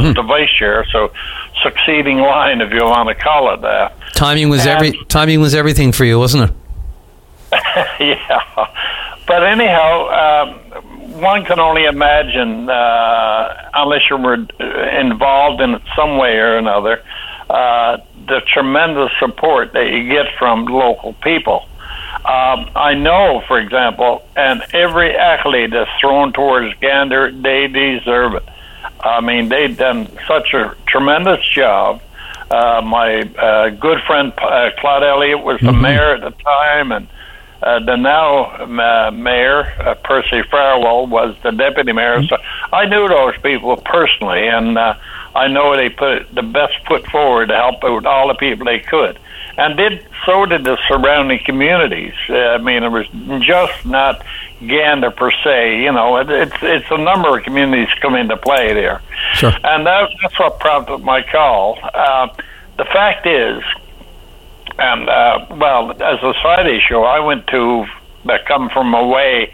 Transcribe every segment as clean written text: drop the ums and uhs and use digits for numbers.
was the vice chair, so succeeding line, if you want to call it that. Timing was everything for you, wasn't it? Yeah. But anyhow, one can only imagine, unless you were involved in it some way or another, the tremendous support that you get from local people. I know, for example, and every accolade that's thrown towards Gander, they deserve it. I mean, they've done such a tremendous job. My good friend Claude Elliott was the mayor at the time, and the now mayor, Percy Farwell, was the deputy mayor. So I knew those people personally, and I know they put the best foot forward to help out all the people they could. And so did the surrounding communities. I mean, it was just not Gander per se. You know, it's a number of communities come into play there. Sure. And that's what prompted my call. The fact is, and well, as a side issue, I went to come from away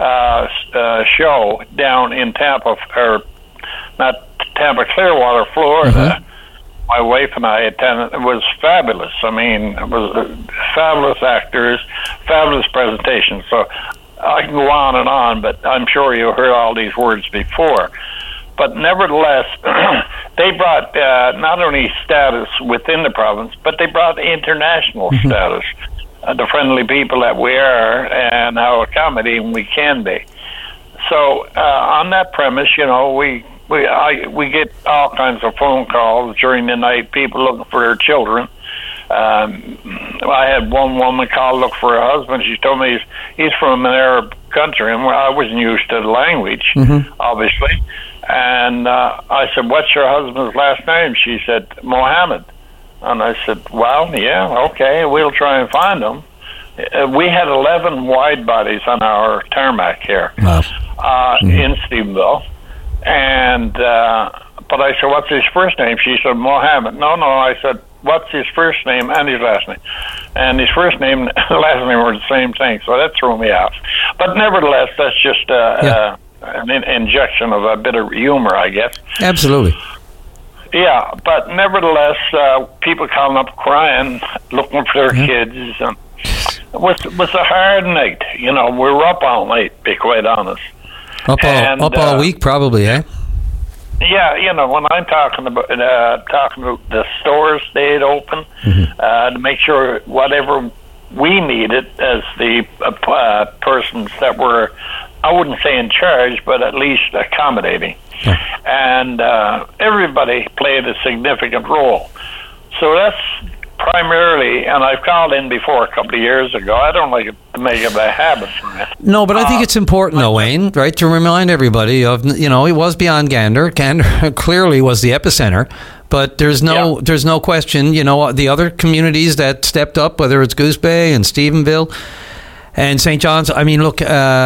show down in Tampa, or not Tampa, Clearwater, Florida. My wife and I attended. It was fabulous. I mean, it was fabulous actors, fabulous presentation. So I can go on, but I'm sure you heard all these words before. But nevertheless, they brought not only status within the province, but they brought international status. The friendly people that we are, and how accommodating we can be. So on that premise, you know, we get all kinds of phone calls during the night, people looking for their children. I had one woman call, look for her husband. She told me he's from an Arab country, and I wasn't used to the language, obviously. And I said, what's your husband's last name? She said, Mohammed. And I said, well, yeah, okay, we'll try and find him. We had 11 wide bodies on our tarmac here in Stephenville. And but I said, what's his first name? She said, Mohammed. No, I said, what's his first name and his last name? And his first name and last name were the same thing, so that threw me off. But nevertheless, that's just an injection of a bit of humor, I guess. Absolutely. Yeah, but nevertheless, people calling up crying, looking for their kids. And it was a hard night. You know, we were up all night, to be quite honest. Up all week, probably, eh? Yeah, you know, when I'm talking about the stores stayed open to make sure whatever we needed as the persons that were, I wouldn't say in charge, but at least accommodating. And everybody played a significant role. So that's primarily, and I've called in before a couple of years ago. I don't like to make it a habit for me. No, but I think it's important, though, Wayne, right, to remind everybody of, you know, it was beyond Gander. Gander clearly was the epicenter, but there's no question, you know, the other communities that stepped up, whether it's Goose Bay and Stephenville and St. John's. I mean, look,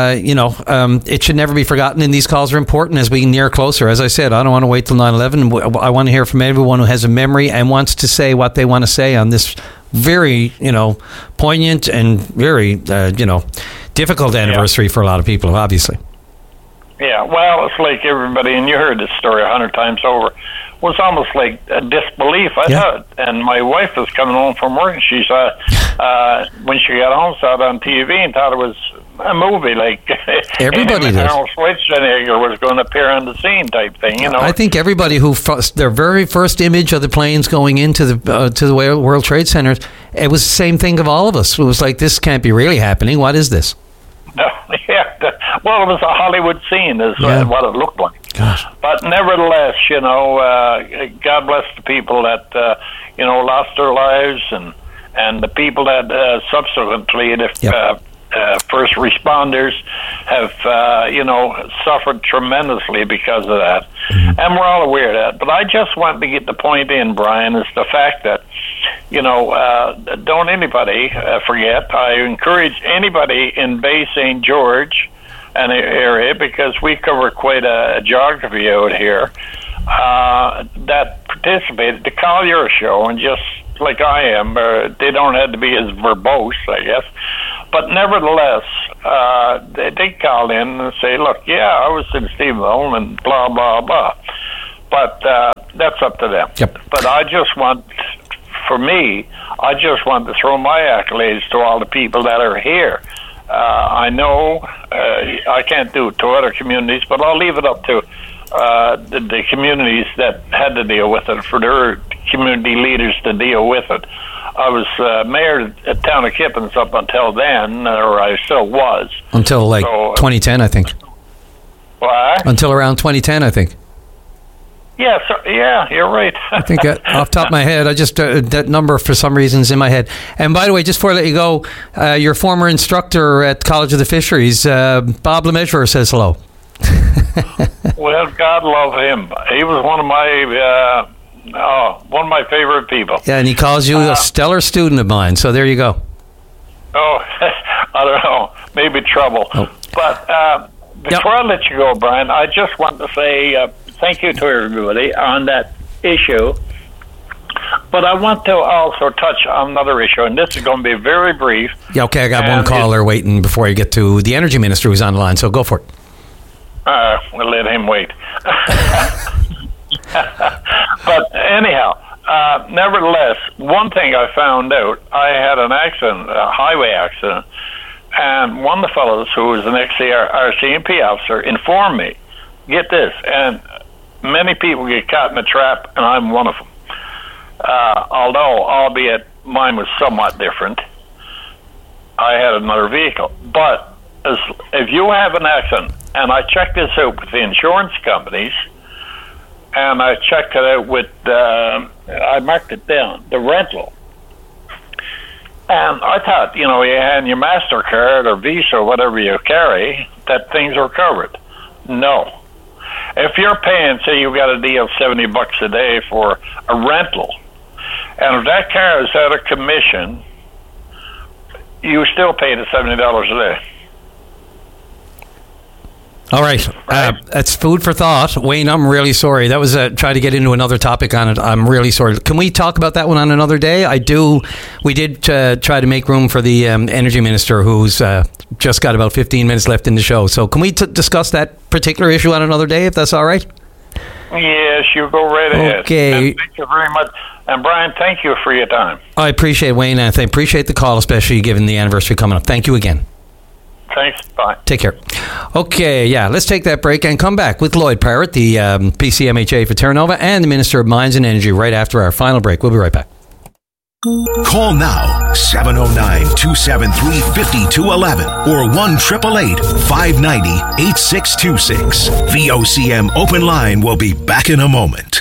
it should never be forgotten, and these calls are important as we near closer. As I said, I don't want to wait till 9/11. I want to hear from everyone who has a memory and wants to say what they want to say on this very, you know, poignant and very, difficult anniversary for a lot of people, obviously. Yeah, well, it's like everybody, and you heard this story 100 times over, was almost like a disbelief. I thought, and my wife was coming home from work, and she saw, when she got home, saw it on TV and thought it was a movie, like everybody does. Arnold Schwarzenegger was going to appear on the scene type thing, you know. I think everybody their very first image of the planes going into the World Trade Center, it was the same thing of all of us. It was like, this can't be really happening. What is this? Well, it was a Hollywood scene, is what it looked like. Gosh. But nevertheless, you know, God bless the people that lost their lives, and the people that subsequently, first responders have suffered tremendously because of that, and we're all aware of that. But I just want to get the point in, Brian, is the fact that, you know, don't anybody forget. I encourage anybody in Bay St. George and area, because we cover quite a geography out here, that participated, to call your show, and just like I am, they don't have to be as verbose, I guess, but nevertheless, they call in and say, look, I was in Stephenville and blah, blah, blah. But that's up to them. Yep. But I just want to throw my accolades to all the people that are here. I know I can't do it to other communities, but I'll leave it up to the communities that had to deal with it, for their community leaders to deal with it. I was mayor at Town of Kippens up until then, or I still was. Until 2010, I think. What? Until around 2010, I think. Yeah, you're right. I think off the top of my head, I just that number for some reason is in my head. And by the way, just before I let you go, your former instructor at College of the Fisheries, Bob LeMessurier, says hello. Well, God love him. He was one of my favorite people. Yeah, and he calls you a stellar student of mine. So there you go. Oh, I don't know, maybe trouble. Oh. But before I let you go, Brian, I just want to say thank you to everybody on that issue. But I want to also touch on another issue, and this is going to be very brief. Yeah, okay, I got one caller waiting before you get to the energy minister who's on the line, so go for it. We'll let him wait. But anyhow, nevertheless, one thing I found out, I had an accident, a highway accident, and one of the fellows who was an ex-RCMP officer informed me, get this, and many people get caught in a trap, and I'm one of them. Although, albeit mine was somewhat different, I had another vehicle. But if you have an accident, and I checked this out with the insurance companies, and I checked it out with, I marked it down, the rental. And I thought, you had your MasterCard or Visa or whatever you carry, that things are covered. No. If you're paying, say you got a deal $70 a day for a rental, and if that car is out of commission, you still pay the $70 a day. All right. That's food for thought. Wayne, I'm really sorry. That was try to get into another topic on it. I'm really sorry. Can we talk about that one on another day? We did try to make room for the energy minister, who's just got about 15 minutes left in the show. So can we discuss that particular issue on another day, if that's all right? Yes, you go right ahead. Okay. And thank you very much. And Brian, thank you for your time. I appreciate it, Wayne, and I appreciate the call, especially given the anniversary coming up. Thank you again. Thanks. Bye. Take care. Okay, let's take that break and come back with Lloyd Parrott, the PCMHA for Terra Nova, and the Minister of Mines and Energy right after our final break. We'll be right back. Call now, 709-273-5211 or 1-888-590-8626. VOCM Open Line will be back in a moment.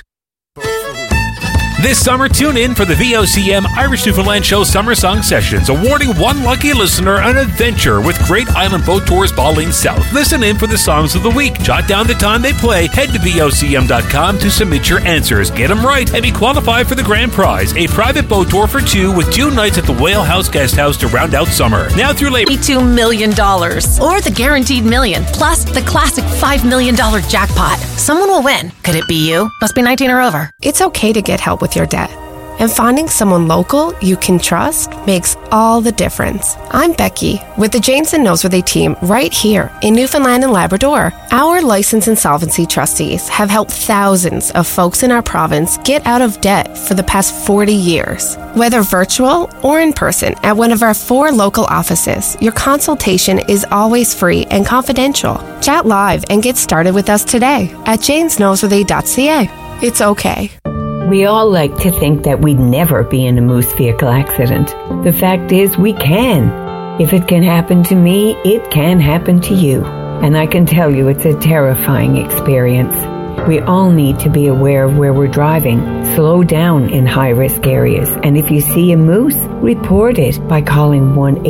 This summer, tune in for the VOCM Irish Newfoundland Show Summer Song Sessions, awarding one lucky listener an adventure with Great Island Boat Tours Balding South. Listen in for the songs of the week. Jot down the time they play. Head to VOCM.com to submit your answers. Get them right and be qualified for the grand prize, a private boat tour for two with 2 nights at the Whale House Guest House to round out summer. Now through Labor. $2 million. Or the guaranteed million, plus the classic $5 million jackpot. Someone will win. Could it be you? Must be 19 or over. It's okay to get help with your debt. And finding someone local you can trust makes all the difference. I'm Becky with the Jameson Noseworthy team right here in Newfoundland and Labrador. Our licensed insolvency trustees have helped thousands of folks in our province get out of debt for the past 40 years. Whether virtual or in person at one of our 4 local offices, your consultation is always free and confidential. Chat live and get started with us today at jamesnoseworthy.ca. It's okay. We all like to think that we'd never be in a moose vehicle accident. The fact is, we can. If it can happen to me, it can happen to you. And I can tell you it's a terrifying experience. We all need to be aware of where we're driving, slow down in high-risk areas, and if you see a moose, report it by calling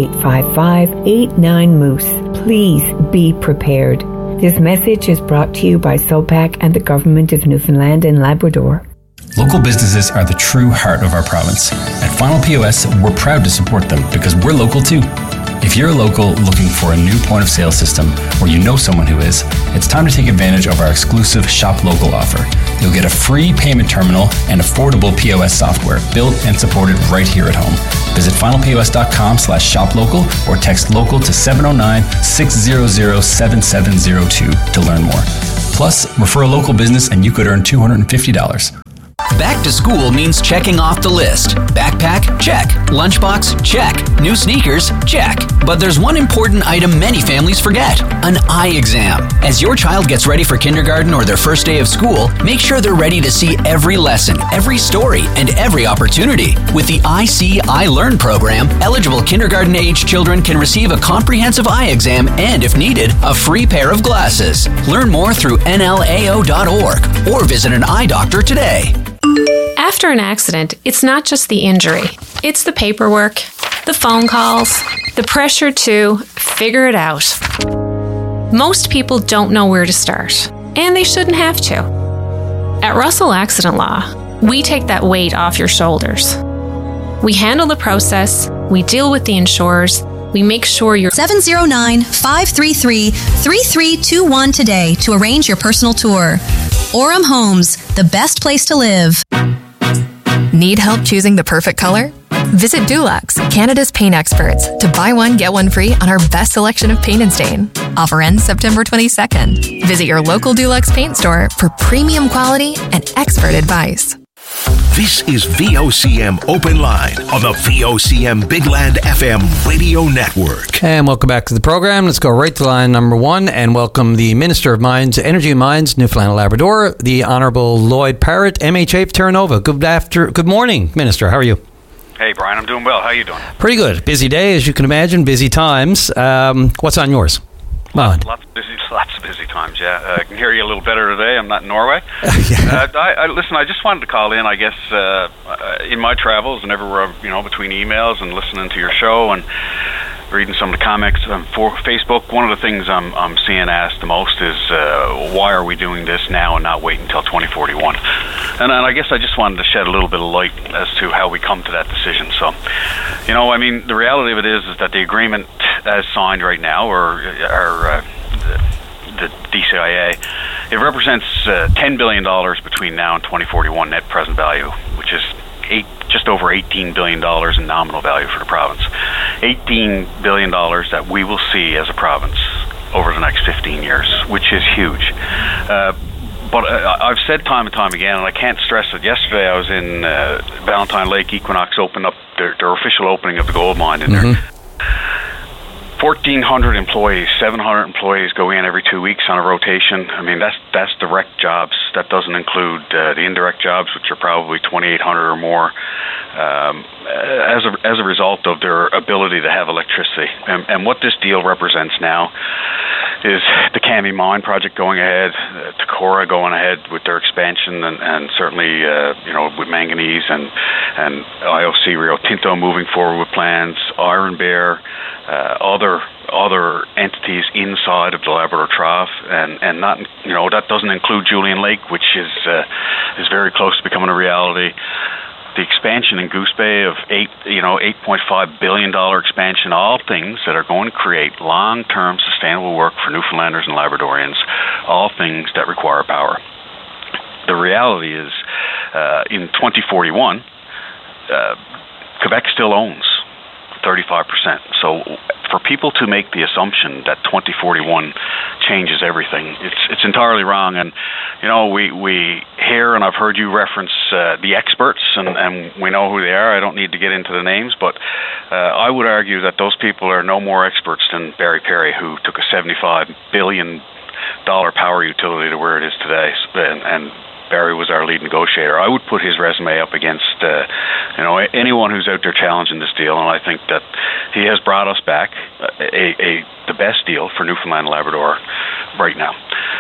1-855-89-MOOSE. Please be prepared. This message is brought to you by SOPAC and the Government of Newfoundland and Labrador. Local businesses are the true heart of our province. At Final POS, we're proud to support them because we're local too. If you're a local looking for a new point of sale system or you know someone who is, it's time to take advantage of our exclusive Shop Local offer. You'll get a free payment terminal and affordable POS software built and supported right here at home. Visit finalpos.com/shoplocal or text local to 709-600-7702 to learn more. Plus, refer a local business and you could earn $250. Back to school means checking off the list. Backpack? Check. Lunchbox? Check. New sneakers? Check. But there's one important item many families forget: an eye exam. As your child gets ready for kindergarten or their first day of school, make sure they're ready to see every lesson, every story, and every opportunity. With the I See, I Learn program, eligible kindergarten-age children can receive a comprehensive eye exam and, if needed, a free pair of glasses. Learn more through nlao.org or visit an eye doctor today. After an accident, it's not just the injury. It's the paperwork, the phone calls, the pressure to figure it out. Most people don't know where to start, and they shouldn't have to. At Russell Accident Law, we take that weight off your shoulders. We handle the process, we deal with the insurers, we make sure you're 709-533-3321 today to arrange your personal tour. Orem Homes, the best place to live. Need help choosing the perfect color? Visit Dulux, Canada's paint experts, to buy one, get one free on our best selection of paint and stain. Offer ends September 22nd. Visit your local Dulux paint store for premium quality and expert advice. This is VOCM Open Line on the VOCM Big Land FM radio network. And welcome back to the program. Let's go right to line number one and welcome the Minister of Mines, Energy and Mines, Newfoundland and Labrador, the Honourable Lloyd Parrott, MHA of Terra Nova. Good morning, Minister. How are you? Hey, Brian. I'm doing well. How are you doing? Pretty good. Busy day, as you can imagine. Busy times. What's on yours? Lots of busy times, yeah. I can hear you a little better today. I'm not in Norway. Listen, I just wanted to call in, I guess, in my travels and everywhere, between emails and listening to your show and reading some of the comments for Facebook. One of the things I'm seeing asked the most is, why are we doing this now and not wait until 2041? And I guess I just wanted to shed a little bit of light as to how we come to that decision. So, the reality of it is that the agreement as signed right now, or the DCIA, it represents $10 billion between now and 2041 net present value, which is just over $18 billion in nominal value for the province. $18 billion that we will see as a province over the next 15 years, which is huge. But I've said time and time again, and I can't stress it. Yesterday I was in Valentine Lake. Equinox opened up their official opening of the gold mine in there. 1,400 employees, 700 employees go in every 2 weeks on a rotation. I mean, that's direct jobs. That doesn't include the indirect jobs, which are probably 2,800 or more, as a result of their ability to have electricity. And what this deal represents now is the Kami Mine project going ahead, Tacora going ahead with their expansion, and certainly with manganese and IOC Rio Tinto moving forward with plans, Iron Bear, other entities inside of the Labrador Trough, and not that doesn't include Julian Lake, which is very close to becoming a reality. The expansion in Goose Bay of $8.5 billion expansion, all things that are going to create long-term sustainable work for Newfoundlanders and Labradorians, all things that require power. The reality is, in 2041, Quebec still owns 35%. So for people to make the assumption that 2041 changes everything, it's entirely wrong. And we hear, and I've heard you reference the experts, and we know who they are. I don't need to get into the names, but I would argue that those people are no more experts than Barry Perry, who took a $75 billion power utility to where it is today, and Barry was our lead negotiator. I would put his resume up against anyone who's out there challenging this deal, and I think that he has brought us back the best deal for Newfoundland and Labrador right now.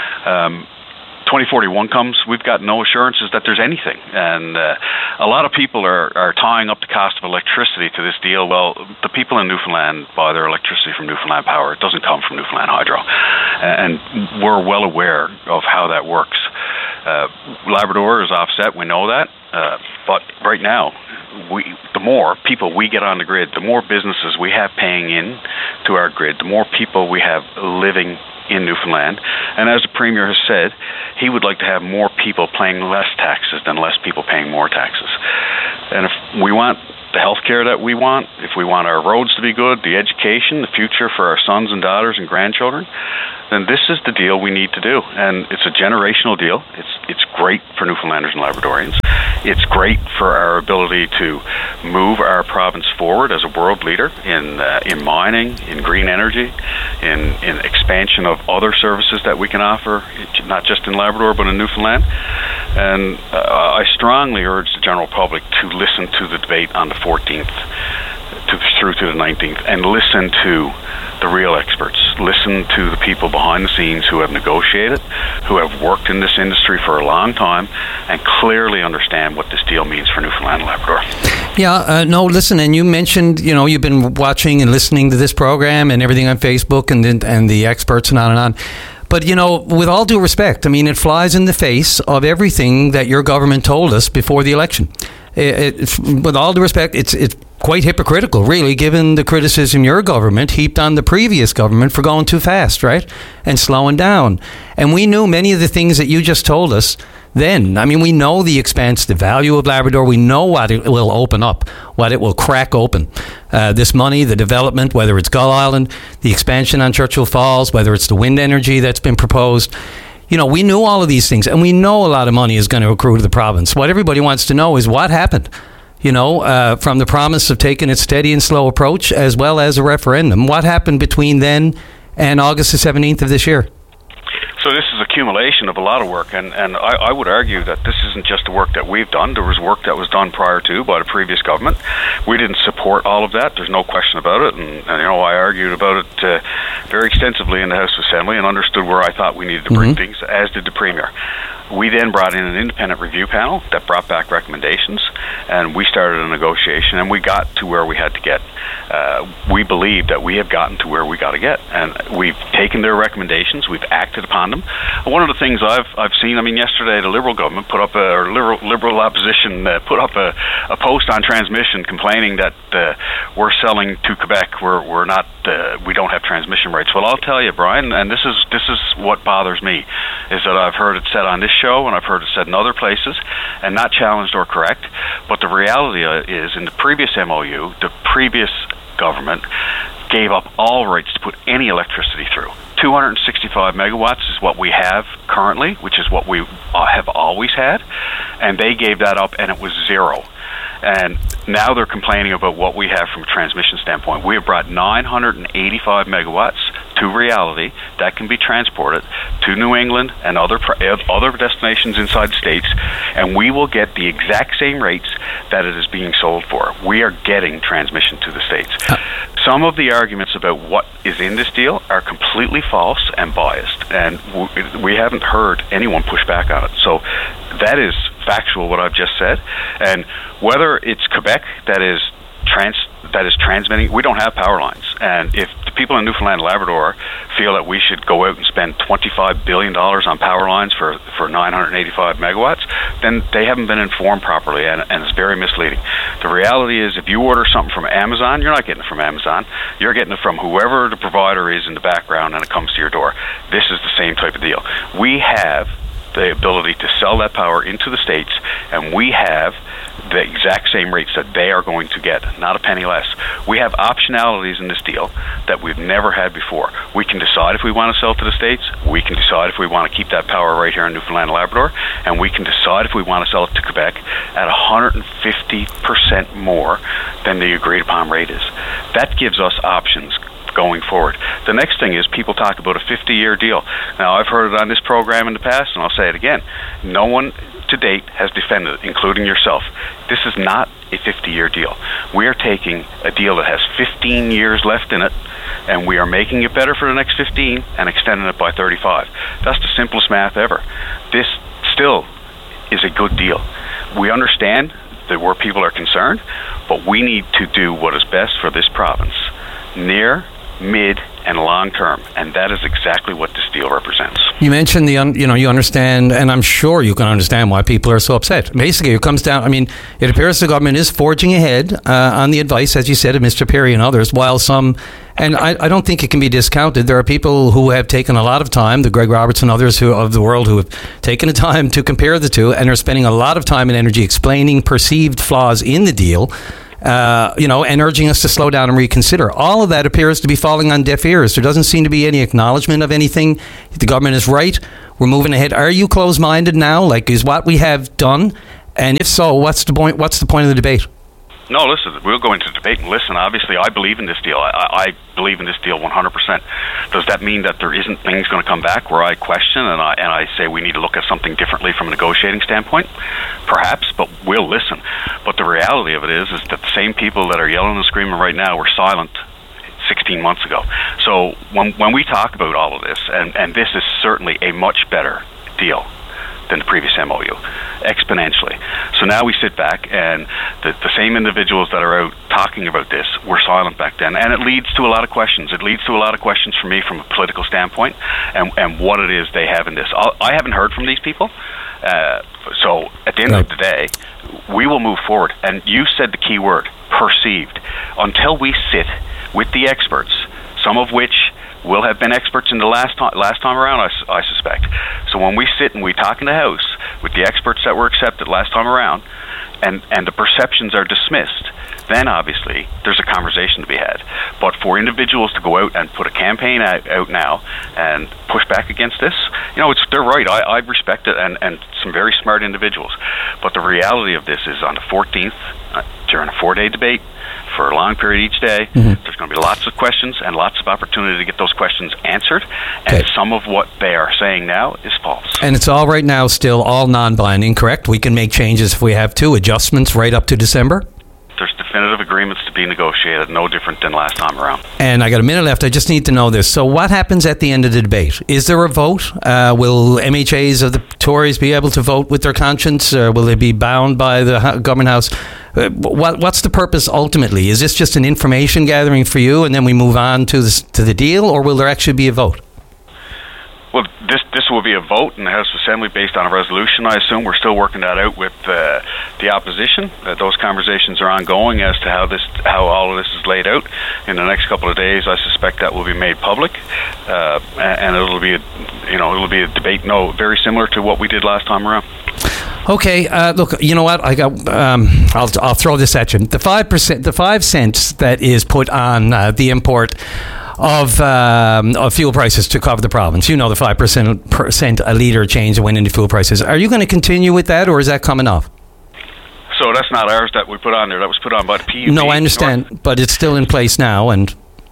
2041 comes, we've got no assurances that there's anything, and a lot of people are tying up the cost of electricity to this deal. Well, the people in Newfoundland buy their electricity from Newfoundland Power. It doesn't come from Newfoundland Hydro, and we're well aware of how that works. Labrador is offset, we know that, but right now, the more people we get on the grid, the more businesses we have paying in to our grid, the more people we have living in Newfoundland. And as the Premier has said, he would like to have more people paying less taxes than less people paying more taxes. And if we want the health care that we want, if we want our roads to be good, the education, the future for our sons and daughters and grandchildren, then this is the deal we need to do. And it's a generational deal. It's great for Newfoundlanders and Labradorians. It's great for our ability to move our province forward as a world leader in mining, in green energy, in expansion of other services that we can offer, not just in Labrador but in Newfoundland. And I strongly urge the general public to listen to the debate on the 14th through to the 19th and listen to the real experts. Listen to the people behind the scenes who have negotiated, who have worked in this industry for a long time, and clearly understand what this deal means for Newfoundland and Labrador. Yeah, no, listen, and you mentioned, you've been watching and listening to this program and everything on Facebook and the experts and on and on. But, with all due respect, it flies in the face of everything that your government told us before the election. With all due respect, it's quite hypocritical, really, given the criticism your government heaped on the previous government for going too fast, right, and slowing down. And we knew many of the things that you just told us then. We know the expanse, the value of Labrador. We know what it will open up, what it will crack open. This money, the development, whether it's Gull Island, the expansion on Churchill Falls, whether it's the wind energy that's been proposed. We knew all of these things, and we know a lot of money is going to accrue to the province. What everybody wants to know is what happened, from the promise of taking a steady and slow approach as well as a referendum. What happened between then and August the 17th of this year? So this is accumulation of a lot of work, and I would argue that this isn't just the work that we've done. There was work that was done prior to by the previous government. We didn't support all of that. There's no question about it, and I argued about it very extensively in the House Assembly and understood where I thought we needed to bring things, as did the Premier. We then brought in an independent review panel that brought back recommendations, and we started a negotiation, and we got to where we had to get. We believe that we have gotten to where we got to get, and we've taken their recommendations, we've acted upon them. One of the things I've seen, yesterday the Liberal government put up Liberal opposition put up a post on transmission complaining that we're selling to Quebec, we're not, we don't have transmission rights. Well, I'll tell you, Brian, and this is what bothers me, is that I've heard it said on this show, and I've heard it said in other places, and not challenged or correct, but the reality is, in the previous MOU, the previous government gave up all rights to put any electricity through. 265 megawatts is what we have currently, which is what we have always had, and they gave that up, and it was zero. And now they're complaining about what we have from a transmission standpoint. We have brought 985 megawatts to reality that can be transported to New England and other destinations inside the states, and we will get the exact same rates that it is being sold for. We are getting transmission to the states. Some of the arguments about what is in this deal are completely false and biased, and we haven't heard anyone push back on it. So that is factual, what I've just said. And whether it's Quebec that is transmitting, we don't have power lines. And if the people in Newfoundland and Labrador feel that we should go out and spend $25 billion on power lines for 985 megawatts, then they haven't been informed properly, and it's very misleading. The reality is, if you order something from Amazon, you're not getting it from Amazon. You're getting it from whoever the provider is in the background, and it comes to your door. This is the same type of deal. We have the ability to sell that power into the states, and we have the exact same rates that they are going to get, not a penny less. We have optionalities in this deal that we've never had before. We can decide if we want to sell to the states, we can decide if we want to keep that power right here in Newfoundland and Labrador, and we can decide if we want to sell it to Quebec at 150% more than the agreed upon rate is. That gives us options going forward. The next thing is, people talk about a 50-year deal. Now, I've heard it on this program in the past, and I'll say it again. No one to date has defended it, including yourself. This is not a 50-year deal. We are taking a deal that has 15 years left in it, and we are making it better for the next 15 and extending it by 35. That's the simplest math ever. This still is a good deal. We understand that where people are concerned, but we need to do what is best for this province, near, mid, and long term, and that is exactly what this deal represents. You mentioned you understand, and I'm sure you can understand why people are so upset. Basically, it comes down, it appears the government is forging ahead on the advice, as you said, of Mr. Perry and others, while some, and I don't think it can be discounted, there are people who have taken a lot of time, the Greg Roberts and others of the world, who have taken the time to compare the two and are spending a lot of time and energy explaining perceived flaws in the deal. and urging us to slow down and reconsider. All of that appears to be falling on deaf ears. There doesn't seem to be any acknowledgement of anything. The government is right. We're moving ahead. Are you closed-minded now? Like, is what we have done? And if so, what's the point? What's the point of the debate? No, listen, we'll go into debate and listen. Obviously, I believe in this deal. I believe in this deal 100%. Does that mean that there isn't things going to come back where I question and I say we need to look at something differently from a negotiating standpoint? Perhaps, but we'll listen. But the reality of it is that the same people that are yelling and screaming right now were silent 16 months ago. So when we talk about all of this, and this is certainly a much better deal than the previous MOU, exponentially. So now we sit back, and the same individuals that are out talking about this were silent back then, and it leads to a lot of questions. It leads to a lot of questions for me from a political standpoint, and what it is they have in this. I haven't heard from these people, so at the end of the day, we will move forward. And you said the key word, perceived. Until we sit with the experts, some of which will have been experts in the last time around, I suspect. So when we sit and we talk in the House with the experts that were accepted last time around, and the perceptions are dismissed, then obviously there's a conversation to be had. But for individuals to go out and put a campaign out now and push back against this, they're right. I respect it, and some very smart individuals. But the reality of this is on the 14th, during a 4-day debate, for a long period each day, there's going to be lots of questions and lots of opportunity to get those questions answered. And some of what they are saying now is false. And it's all right now still all non-binding, correct? We can make changes if we have to, adjustments right up to December? There's definitive agreements to be negotiated, no different than last time around. And I got a minute left. I just need to know this. So what happens at the end of the debate? Is there a vote? Will MHAs of the Tories be able to vote with their conscience? Or will they be bound by the government house? What's the purpose ultimately? Is this just an information gathering for you and then we move on to the deal, or will there actually be a vote? Well, this will be a vote in the House Assembly based on a resolution, I assume. We're still working that out with the opposition. Those conversations are ongoing as to how all of this is laid out. In the next couple of days, I suspect that will be made public, and it'll be a debate. Very similar to what we did last time around. Okay, look, you know what? I'll throw this at you. The 5 cents that is put on the import of fuel prices to cover the province. The 5% a litre change that went into fuel prices. Are you going to continue with that, or is that coming off? So that's not ours that we put on there. That was put on by the PUB. No, I understand, but it's still in place now, and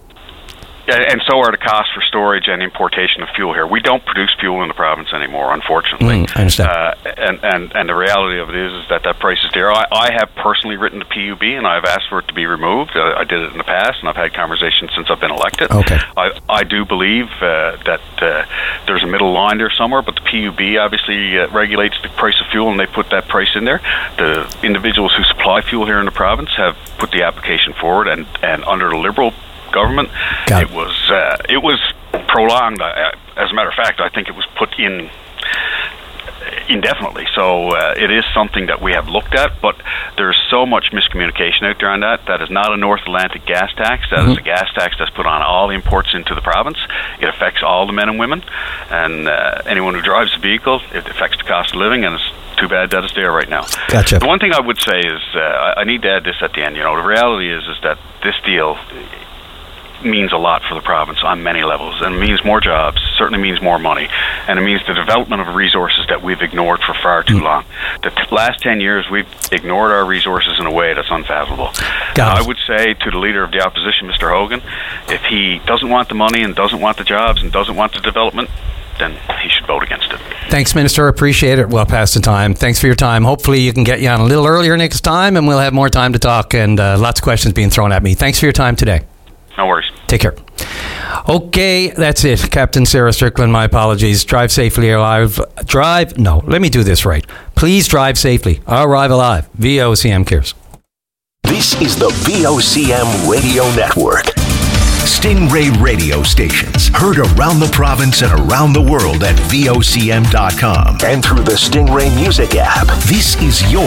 so are the costs for storage and importation of fuel here. We don't produce fuel in the province anymore, unfortunately. I understand. And the reality of it is that price is there. I have personally written to PUB, and I've asked for it to be removed. I did it in the past, and I've had conversations since I've been elected. Okay. I do believe that there's a middle line there somewhere, but the PUB obviously regulates the price of fuel, and they put that price in there. The individuals who supply fuel here in the province have put the application forward, and under the Liberal government, it was prolonged. As a matter of fact, I think it was put in indefinitely. So it is something that we have looked at, but there's so much miscommunication out there on that. That is not a North Atlantic gas tax. That is a gas tax that's put on all imports into the province. It affects all the men and women, and anyone who drives a vehicle. It affects the cost of living, and it's too bad that it's there right now. Gotcha. The one thing I would say is I need to add this at the end. The reality is that this deal means a lot for the province on many levels, and it means more jobs, certainly means more money, and it means the development of resources that we've ignored for far too long. The last 10 years, we've ignored our resources in a way that's unfathomable. I would say to the Leader of the Opposition, Mr. Hogan, if he doesn't want the money and doesn't want the jobs and doesn't want the development, then he should vote against it. Thanks, Minister. Appreciate it. Well past the time. Thanks for your time. Hopefully you can get you on a little earlier next time, and we'll have more time to talk, and lots of questions being thrown at me. Thanks for your time today. No worries. Take care. Okay, that's it. Captain Sarah Strickland, my apologies. Drive safely, alive. Let me do this right. Please drive safely. Arrive alive. VOCM cares. This is the VOCM Radio Network. Stingray radio stations heard around the province and around the world at VOCM.com and through the Stingray Music app. This is your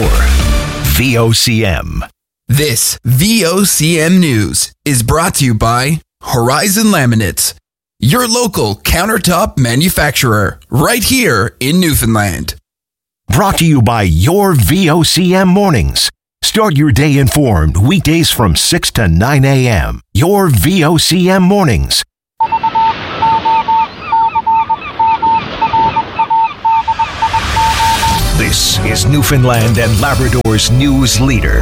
VOCM. This VOCM News is brought to you by Horizon Laminates, your local countertop manufacturer, right here in Newfoundland. Brought to you by your VOCM Mornings. Start your day informed weekdays from 6 to 9 a.m. Your VOCM mornings. This is Newfoundland and Labrador's news leader.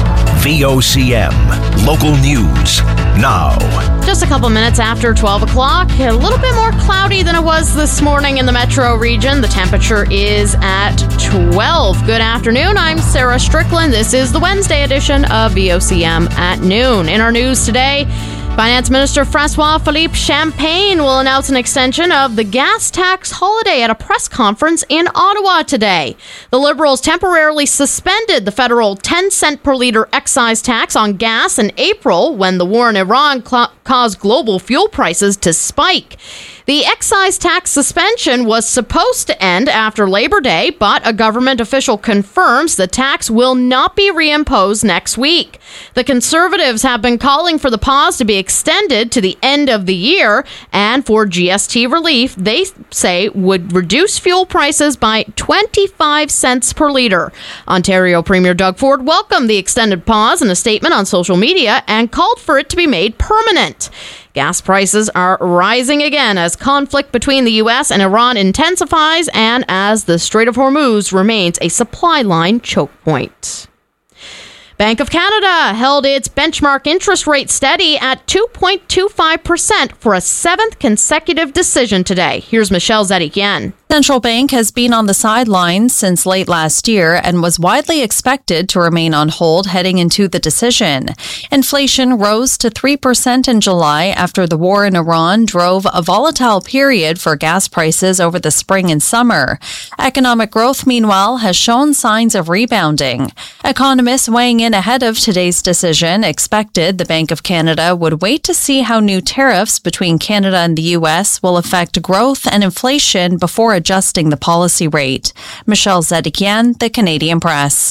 VOCM, local news, now. Just a couple minutes after 12 o'clock, a little bit more cloudy than it was this morning in the metro region. The temperature is at 12. Good afternoon, I'm Sarah Strickland. This is the Wednesday edition of VOCM at noon. In our news today, Finance Minister François-Philippe Champagne will announce an extension of the gas tax holiday at a press conference in Ottawa today. The Liberals temporarily suspended the federal 10-cent per litre excise tax on gas in April when the war in Iran caused global fuel prices to spike. The excise tax suspension was supposed to end after Labor Day, but a government official confirms the tax will not be reimposed next week. The Conservatives have been calling for the pause to be extended to the end of the year, and for GST relief, they say would reduce fuel prices by 25 cents per litre. Ontario Premier Doug Ford welcomed the extended pause in a statement on social media and called for it to be made permanent. Gas prices are rising again as conflict between the U.S. and Iran intensifies and as the Strait of Hormuz remains a supply line choke point. Bank of Canada held its benchmark interest rate steady at 2.25% for a seventh consecutive decision today. Here's Michelle Zedikian. Central Bank has been on the sidelines since late last year and was widely expected to remain on hold heading into the decision. Inflation rose to 3% in July after the war in Iran drove a volatile period for gas prices over the spring and summer. Economic growth, meanwhile, has shown signs of rebounding. Economists weighing in ahead of today's decision expected the Bank of Canada would wait to see how new tariffs between Canada and the U.S. will affect growth and inflation before adjusting the policy rate. Michelle Zedikian, The Canadian Press.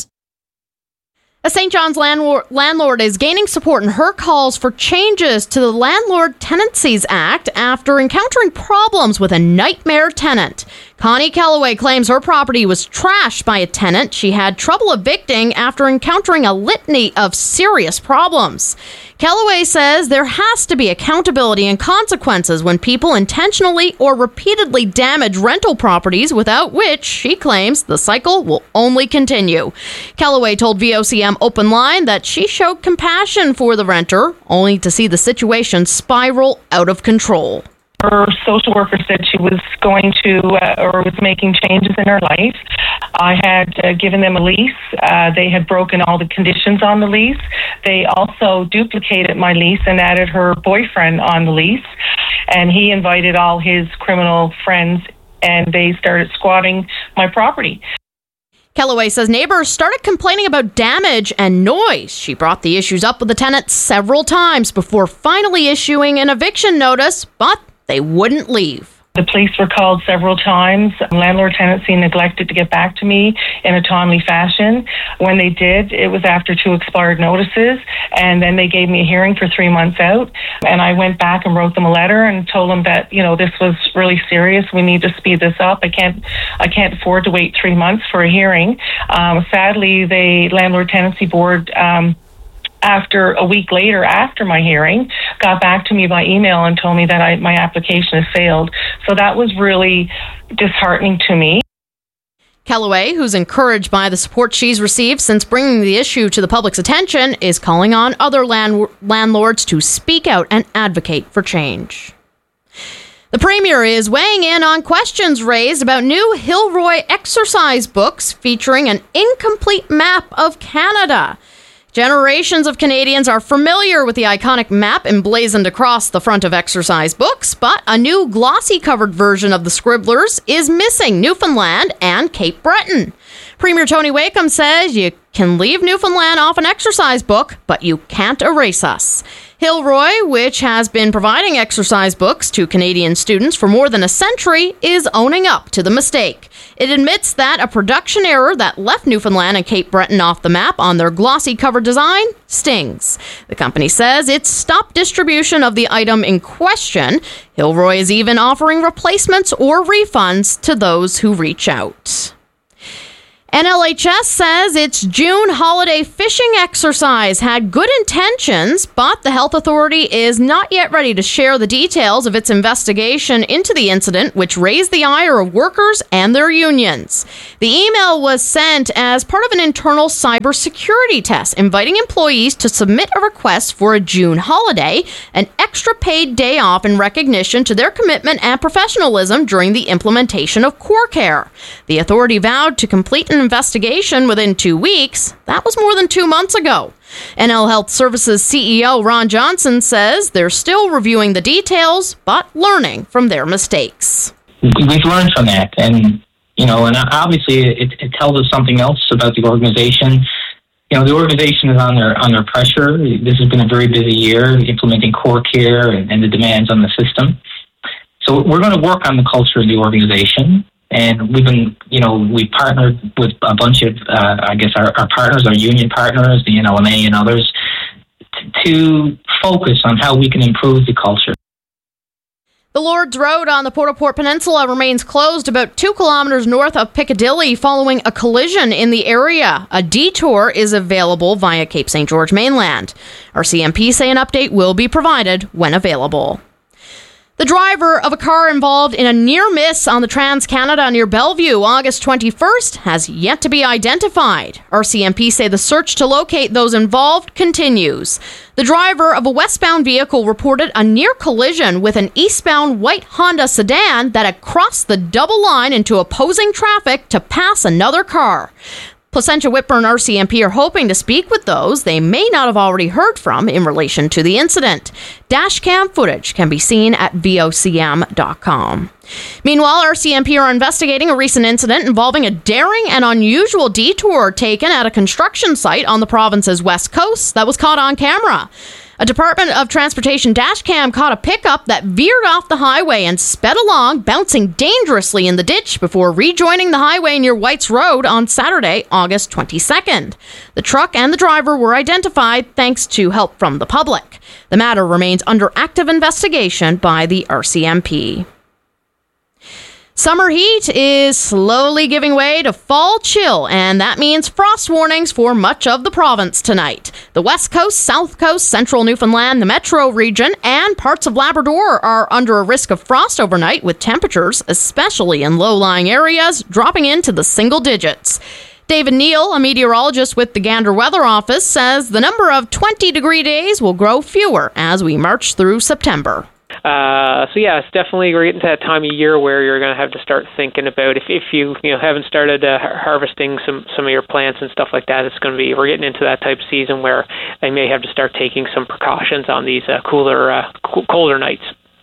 A St. John's landlord is gaining support in her calls for changes to the Landlord Tenancies Act after encountering problems with a nightmare tenant. Connie Calloway claims her property was trashed by a tenant she had trouble evicting after encountering a litany of serious problems. Calloway says there has to be accountability and consequences when people intentionally or repeatedly damage rental properties, without which, she claims, the cycle will only continue. Calloway told VOCM Open Line that she showed compassion for the renter, only to see the situation spiral out of control. Her social worker said she was going to, or was making changes in her life. I had given them a lease. They had broken all the conditions on the lease. They also duplicated my lease and added her boyfriend on the lease. And he invited all his criminal friends, and they started squatting my property. Calloway says neighbors started complaining about damage and noise. She brought the issues up with the tenant several times before finally issuing an eviction notice, but they wouldn't leave. The police were called several times. Landlord tenancy neglected to get back to me in a timely fashion. When they did, it was after 2 expired notices, and then they gave me a hearing for 3 months out. And I went back and wrote them a letter and told them that, this was really serious. We need to speed this up. I can't afford to wait 3 months for a hearing. Sadly, the Landlord Tenancy Board, after a week later, after my hearing, got back to me by email and told me that my application has failed. So that was really disheartening to me. Calloway, who's encouraged by the support she's received since bringing the issue to the public's attention, is calling on other landlords to speak out and advocate for change. The Premier is weighing in on questions raised about new Hilroy exercise books featuring an incomplete map of Canada. Generations of Canadians are familiar with the iconic map emblazoned across the front of exercise books, but a new glossy-covered version of the scribblers is missing Newfoundland and Cape Breton. Premier Tony Wakeham says you can leave Newfoundland off an exercise book, but you can't erase us. Hilroy, which has been providing exercise books to Canadian students for more than a century, is owning up to the mistake. It admits that a production error that left Newfoundland and Cape Breton off the map on their glossy cover design stings. The company says it's stopped distribution of the item in question. Hilroy is even offering replacements or refunds to those who reach out. NLHS says its June holiday fishing exercise had good intentions, but the health authority is not yet ready to share the details of its investigation into the incident, which raised the ire of workers and their unions. The email was sent as part of an internal cybersecurity test, inviting employees to submit a request for a June holiday, an extra paid day off in recognition to their commitment and professionalism during the implementation of CoreCare. The authority vowed to complete an investigation within 2 weeks. That was more than 2 months ago. NL Health Services CEO Ron Johnson says they're still reviewing the details, but learning from their mistakes. We've learned from that, and obviously it tells us something else about the organization. The organization is under pressure. This has been a very busy year implementing CoreCare and the demands on the system. So we're going to work on the culture of the organization. And we partnered with a bunch of, our partners, our union partners, the NLMA and others, to focus on how we can improve the culture. The Lords Road on the Port-au-Port Peninsula remains closed about 2 kilometers north of Piccadilly following a collision in the area. A detour is available via Cape St. George mainland. RCMP say an update will be provided when available. The driver of a car involved in a near miss on the Trans-Canada near Bellevue August 21st has yet to be identified. RCMP say the search to locate those involved continues. The driver of a westbound vehicle reported a near collision with an eastbound white Honda sedan that had crossed the double line into opposing traffic to pass another car. Placentia Whitburn RCMP are hoping to speak with those they may not have already heard from in relation to the incident. Dashcam footage can be seen at vocm.com. Meanwhile, RCMP are investigating a recent incident involving a daring and unusual detour taken at a construction site on the province's west coast that was caught on camera. A Department of Transportation dashcam caught a pickup that veered off the highway and sped along, bouncing dangerously in the ditch before rejoining the highway near White's Road on Saturday, August 22nd. The truck and the driver were identified thanks to help from the public. The matter remains under active investigation by the RCMP. Summer heat is slowly giving way to fall chill, and that means frost warnings for much of the province tonight. The West Coast, South Coast, Central Newfoundland, the Metro region, and parts of Labrador are under a risk of frost overnight, with temperatures, especially in low-lying areas, dropping into the single digits. David Neal, a meteorologist with the Gander Weather Office, says the number of 20-degree days will grow fewer as we march through September. It's definitely we're getting to that time of year where you're going to have to start thinking about if you haven't started harvesting some of your plants and stuff like that. We're getting into that type of season where I may have to start taking some precautions on these colder nights.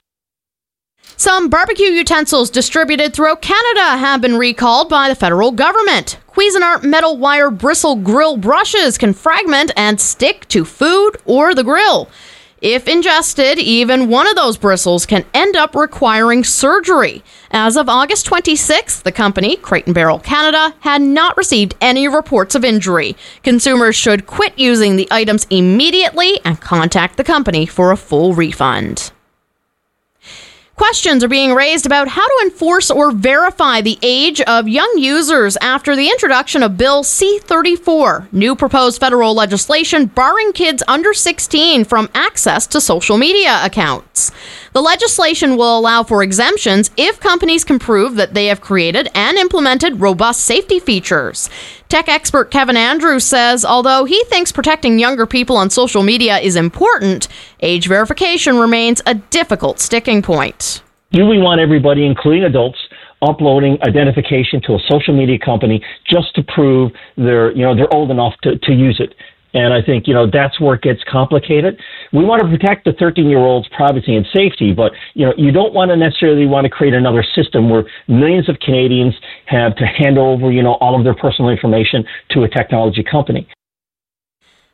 Some barbecue utensils distributed throughout Canada have been recalled by the federal government. Cuisinart metal wire bristle grill brushes can fragment and stick to food or the grill. If ingested, even one of those bristles can end up requiring surgery. As of August 26th, the company, Crate & Barrel Canada, had not received any reports of injury. Consumers should quit using the items immediately and contact the company for a full refund. Questions are being raised about how to enforce or verify the age of young users after the introduction of Bill C-34, new proposed federal legislation barring kids under 16 from access to social media accounts. The legislation will allow for exemptions if companies can prove that they have created and implemented robust safety features. Tech expert Kevin Andrews says although he thinks protecting younger people on social media is important, age verification remains a difficult sticking point. Do we want everybody, including adults, uploading identification to a social media company just to prove they're old enough to use it? And I think, that's where it gets complicated. We want to protect the 13-year-old's privacy and safety, but, you don't want to create another system where millions of Canadians have to hand over, all of their personal information to a technology company.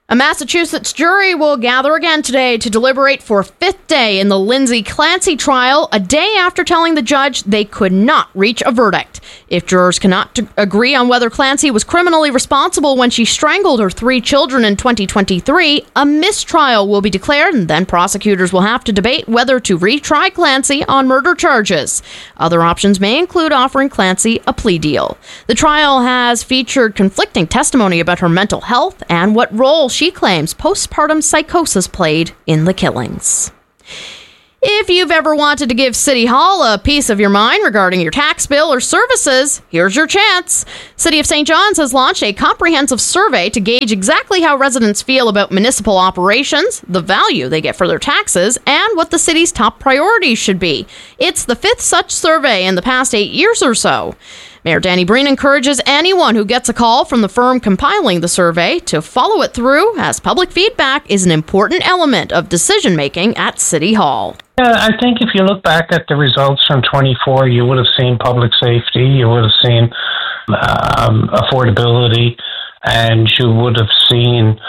A Massachusetts jury will gather again today to deliberate for a fifth day in the Lindsay Clancy trial, a day after telling the judge they could not reach a verdict. If jurors cannot agree on whether Clancy was criminally responsible when she strangled her 3 children in 2023, a mistrial will be declared, and then prosecutors will have to debate whether to retry Clancy on murder charges. Other options may include offering Clancy a plea deal. The trial has featured conflicting testimony about her mental health and what role she claims postpartum psychosis played in the killings. If you've ever wanted to give City Hall a piece of your mind regarding your tax bill or services, here's your chance. City of St. John's has launched a comprehensive survey to gauge exactly how residents feel about municipal operations, the value they get for their taxes, and what the city's top priorities should be. It's the 5th such survey in the past 8 years or so. Mayor Danny Breen encourages anyone who gets a call from the firm compiling the survey to follow it through, as public feedback is an important element of decision-making at City Hall. Yeah, I think if you look back at the results from 24, you would have seen public safety, you would have seen affordability, and you would have seen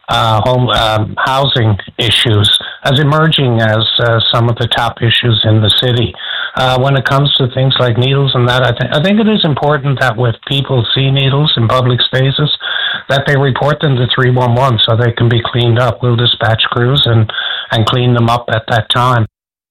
housing issues as emerging as some of the top issues in the city. When it comes to things like needles and that, I think it is important that when people see needles in public spaces, that they report them to 311 so they can be cleaned up. We'll dispatch crews and clean them up at that time.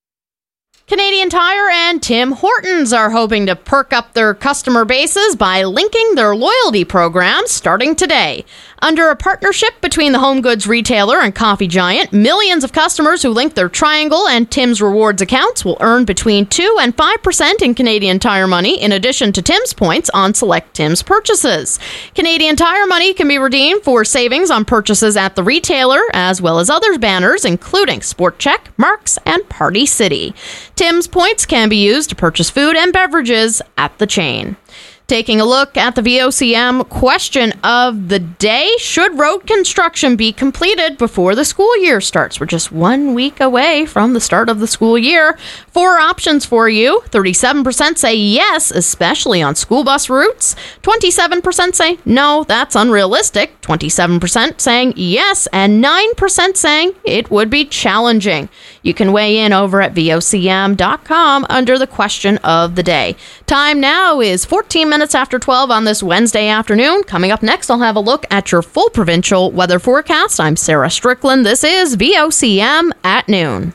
Canadian Tire and Tim Hortons are hoping to perk up their customer bases by linking their loyalty programs starting today. Under a partnership between the home goods retailer and coffee giant, millions of customers who link their Triangle and Tim's Rewards accounts will earn between 2 and 5% in Canadian Tire Money, in addition to Tim's points on select Tim's purchases. Canadian Tire Money can be redeemed for savings on purchases at the retailer, as well as other banners, including Sport Chek, Marks, and Party City. Tim's points can be used to purchase food and beverages at the chain. Taking a look at the VOCM question of the day, should road construction be completed before the school year starts? We're just 1 week away from the start of the school year. 4 options for you. 37% say yes, especially on school bus routes. 27% say no, that's unrealistic. 27% saying yes, and 9% saying it would be challenging. You can weigh in over at VOCM.com under the question of the day. Time now is 14 minutes after 12 on this Wednesday afternoon. Coming up next, I'll have a look at your full provincial weather forecast. I'm Sarah Strickland. This is VOCM at noon.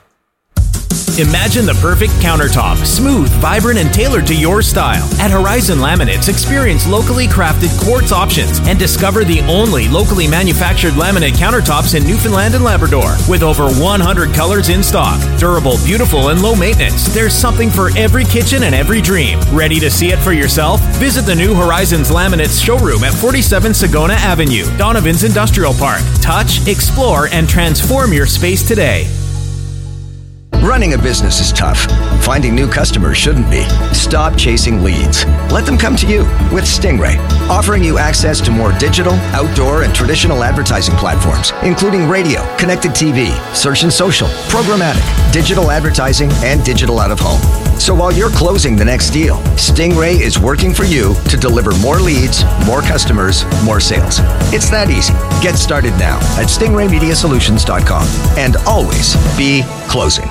Imagine the perfect countertop, smooth, vibrant, and tailored to your style. At Horizon Laminates, experience locally crafted quartz options and discover the only locally manufactured laminate countertops in Newfoundland and Labrador. With over 100 colors in stock, durable, beautiful, and low maintenance, there's something for every kitchen and every dream. Ready to see it for yourself? Visit the new Horizons Laminates showroom at 47 Sagona Avenue, Donovan's Industrial Park. Touch, explore, and transform your space today. Running a business is tough. Finding new customers shouldn't be. Stop chasing leads. Let them come to you with Stingray, offering you access to more digital, outdoor, and traditional advertising platforms, including radio, connected TV, search and social, programmatic, digital advertising, and digital out-of-home. So while you're closing the next deal, Stingray is working for you to deliver more leads, more customers, more sales. It's that easy. Get started now at stingraymediasolutions.com and always be closing.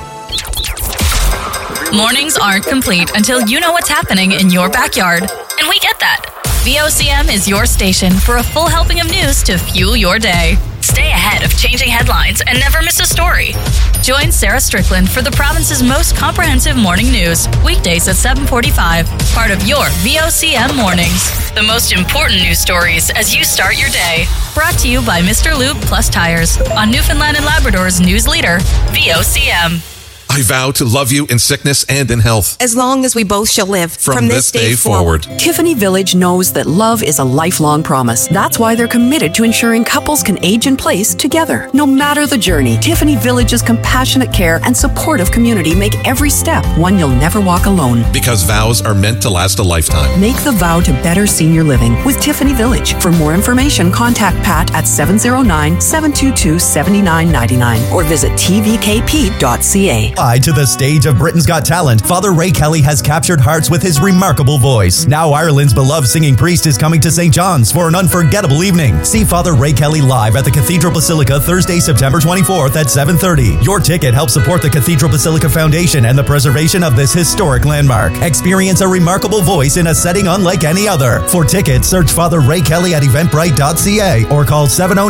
Mornings aren't complete until you know what's happening in your backyard. And we get that. VOCM is your station for a full helping of news to fuel your day. Stay ahead of changing headlines and never miss a story. Join Sarah Strickland for the province's most comprehensive morning news, weekdays at 7:45, part of your VOCM Mornings. The most important news stories as you start your day. Brought to you by Mr. Lube Plus Tires on Newfoundland and Labrador's news leader, VOCM. I vow to love you in sickness and in health, as long as we both shall live from this day forward. Tiffany Village knows that love is a lifelong promise. That's why they're committed to ensuring couples can age in place together. No matter the journey, Tiffany Village's compassionate care and supportive community make every step one you'll never walk alone. Because vows are meant to last a lifetime. Make the vow to better senior living with Tiffany Village. For more information, contact Pat at 709-722-7999 or visit tvkp.ca. To the stage of Britain's Got Talent, Father Ray Kelly has captured hearts with his remarkable voice. Now Ireland's beloved singing priest is coming to St. John's for an unforgettable evening. See Father Ray Kelly live at the Cathedral Basilica Thursday, September 24th at 7:30. Your ticket helps support the Cathedral Basilica Foundation and the preservation of this historic landmark. Experience a remarkable voice in a setting unlike any other. For tickets, search Father Ray Kelly at eventbrite.ca or call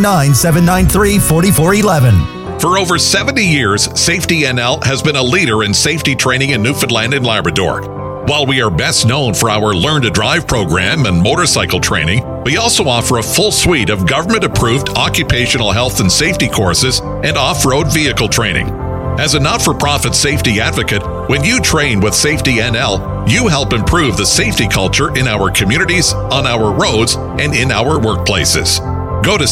709-793-4411. For over 70 years, Safety NL has been a leader in safety training in Newfoundland and Labrador. While we are best known for our Learn to Drive program and motorcycle training, we also offer a full suite of government-approved occupational health and safety courses and off-road vehicle training. As a not-for-profit safety advocate, when you train with Safety NL, you help improve the safety culture in our communities, on our roads, and in our workplaces. Go to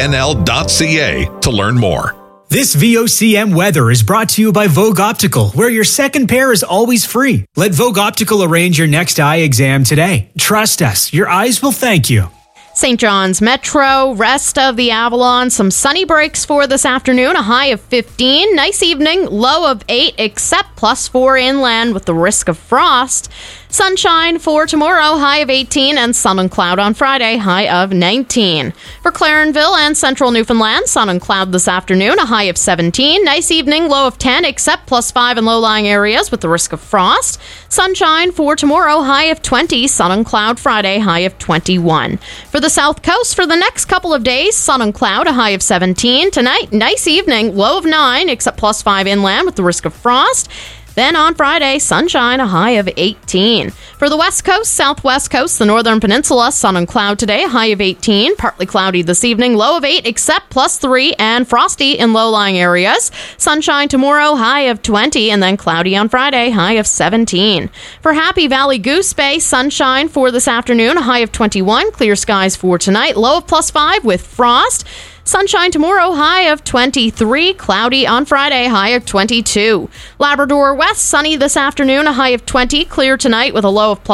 safetynl.ca to learn more. This VOCM weather is brought to you by Vogue Optical, where your second pair is always free. Let Vogue Optical arrange your next eye exam today. Trust us, your eyes will thank you. St. John's Metro, rest of the Avalon, some sunny breaks for this afternoon, a high of 15. Nice evening, low of 8, except +4 inland with the risk of frost. Sunshine for tomorrow, high of 18, and sun and cloud on Friday, high of 19. For Clarenville and central Newfoundland, sun and cloud this afternoon, a high of 17. Nice evening, low of 10, except +5 in low-lying areas with the risk of frost. Sunshine for tomorrow, high of 20. Sun and cloud Friday, high of 21. For the South Coast, for the next couple of days, sun and cloud, a high of 17. Tonight, nice evening, low of 9, except +5 inland with the risk of frost. Then on Friday, sunshine, a high of 18. For the West Coast, Southwest Coast, the Northern Peninsula, sun and cloud today, high of 18. Partly cloudy this evening, low of 8, except +3, and frosty in low-lying areas. Sunshine tomorrow, high of 20, and then cloudy on Friday, high of 17. For Happy Valley Goose Bay, sunshine for this afternoon, a high of 21. Clear skies for tonight, low of +5 with frost. Sunshine tomorrow, high of 23. Cloudy on Friday, high of 22. Labrador West, sunny this afternoon, a high of 20. Clear tonight with a low of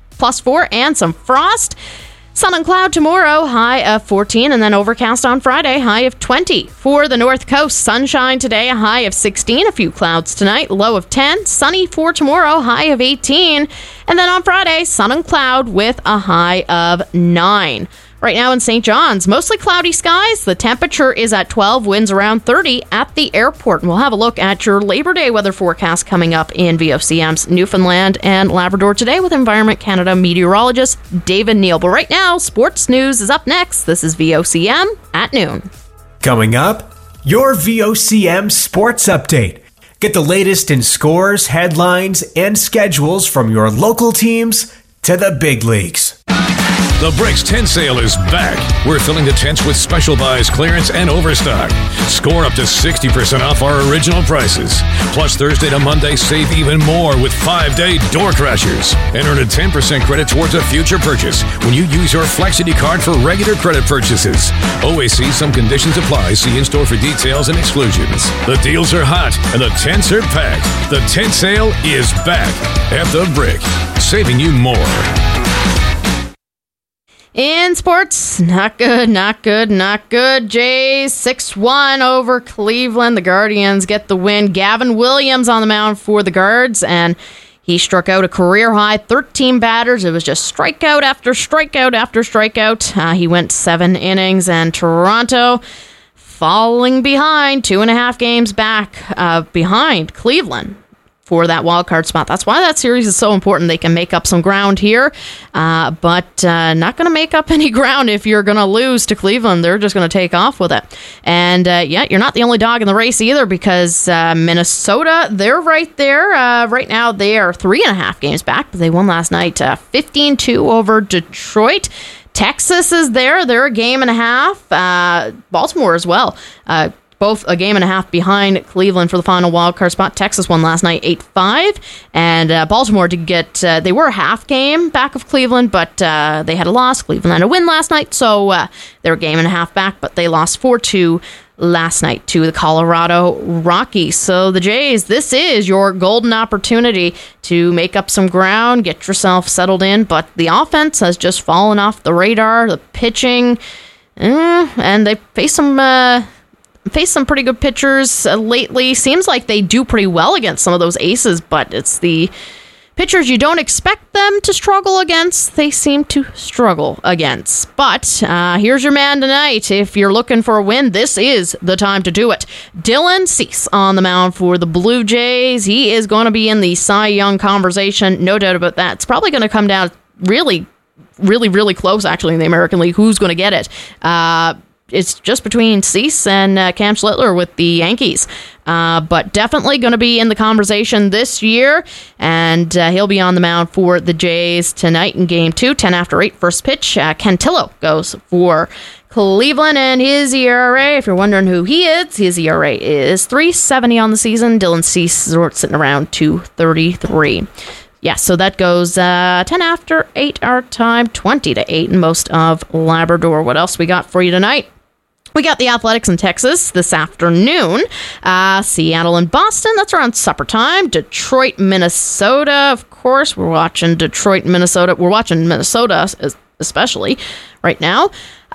+4 and some frost. Sun and cloud tomorrow, high of 14, and then overcast on Friday, high of 20. For the North Coast, sunshine today, a high of 16. A few clouds tonight, low of 10. Sunny for tomorrow, high of 18. And then on Friday, sun and cloud with a high of 9. Right now in St. John's, mostly cloudy skies. The temperature is at 12, winds around 30 at the airport. And we'll have a look at your Labor Day weather forecast coming up in VOCM's Newfoundland and Labrador today with Environment Canada meteorologist David Neal. But right now, sports news is up next. This is VOCM at noon. Coming up, your VOCM sports update. Get the latest in scores, headlines, and schedules from your local teams to the big leagues. The Bricks Tent Sale is back. We're filling the tents with special buys, clearance, and overstock. Score up to 60% off our original prices. Plus, Thursday to Monday, save even more with 5-day door crashers. And earn a 10% credit towards a future purchase when you use your Flexity card for regular credit purchases. Always see some conditions apply. See in-store for details and exclusions. The deals are hot and the tents are packed. The tent sale is back at the Brick, saving you more. In sports, not good. Jays 6-1 over Cleveland. The Guardians get the win. Gavin Williams on the mound for the Guards, and he struck out a career-high 13 batters. It was just strikeout after strikeout after strikeout. He went 7 innings, and Toronto falling behind, 2.5 games back behind Cleveland for that wild card spot. That's why that series is so important. They can make up some ground here, but not going to make up any ground if you're going to lose to Cleveland. They're just going to take off with it. And you're not the only dog in the race either, because Minnesota, they're right there. Right now, they are 3.5 games back, but they won last night 15-2 over Detroit. Texas is there. They're a game and a half. Baltimore as well. Both a game and a half behind Cleveland for the final wildcard spot. Texas won last night 8-5, and Baltimore did get, they were a half game back of Cleveland, but they had a loss. Cleveland had a win last night, so they're a game and a half back, but they lost 4-2 last night to the Colorado Rockies. So the Jays, this is your golden opportunity to make up some ground, get yourself settled in, but the offense has just fallen off the radar, the pitching, and they face some faced some pretty good pitchers lately. Seems like they do pretty well against some of those aces, but it's the pitchers you don't expect them to struggle against, they seem to struggle against. But here's your man tonight. If you're looking for a win, this is the time to do it. Dylan Cease on the mound for the Blue Jays. He is going to be in the Cy Young conversation, no doubt about that. It's probably going to come down really close, actually, in the American League. Who's going to get it? It's just between Cease and Cam Schlittler with the Yankees. But definitely going to be in the conversation this year. And he'll be on the mound for the Jays tonight in Game 2, 10 after 8, first pitch. Cantillo goes for Cleveland, and his ERA, if you're wondering who he is, his ERA is .370 on the season. Dylan Cease sitting around .233. Yeah, so that goes 10 after 8 our time, 20 to 8 in most of Labrador. What else we got for you tonight? We got the Athletics in Texas this afternoon. Seattle and Boston, that's around supper time. Detroit, Minnesota, of course. We're watching Detroit and Minnesota. We're watching Minnesota especially right now.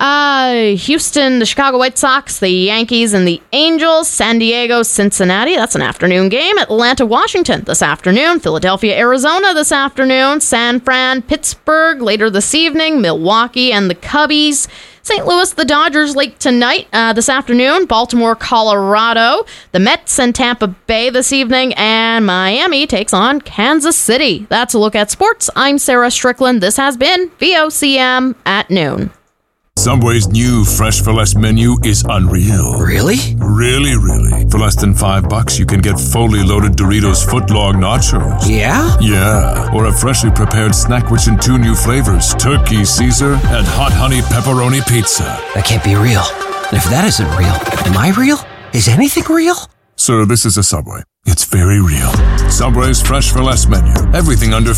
Houston, the Chicago White Sox, the Yankees, and the Angels. San Diego, Cincinnati, that's an afternoon game. Atlanta, Washington this afternoon. Philadelphia, Arizona this afternoon. San Fran, Pittsburgh later this evening. Milwaukee and the Cubbies. St. Louis, the Dodgers late tonight, this afternoon. Baltimore, Colorado. The Mets and Tampa Bay this evening. And Miami takes on Kansas City. That's a look at sports. I'm Sarah Strickland. This has been VOCM at noon. Subway's new Fresh for Less menu is unreal. Really? Really. For less than $5, you can get fully loaded Doritos footlong nachos. Yeah? Yeah. Or a freshly prepared snack rich in 2 new flavors, Turkey Caesar and Hot Honey Pepperoni Pizza. That can't be real. And if that isn't real, am I real? Is anything real? Sir, this is a Subway. It's very real. Subway's Fresh for Less menu. Everything under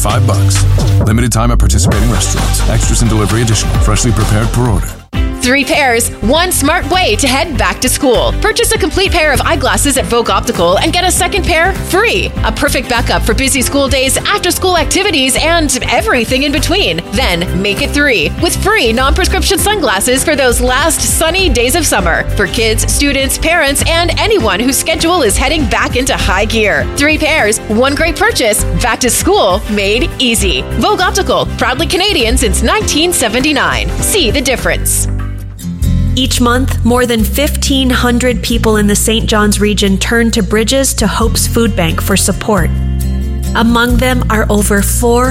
$5. Limited time at participating restaurants. Extras and delivery additional. Freshly prepared per order. 3 pairs, 1 smart way to head back to school. Purchase a complete pair of eyeglasses at Vogue Optical and get a second pair free. A perfect backup for busy school days, after-school activities, and everything in between. Then make it 3 with free non-prescription sunglasses for those last sunny days of summer for kids, students, parents, and anyone whose schedule is heading back into high gear. 3 pairs, 1 great purchase. Back to school made easy. Vogue Optical, proudly Canadian since 1979. See the difference. Each month, more than 1,500 people in the St. John's region turn to Bridges to Hope's Food Bank for support. Among them are over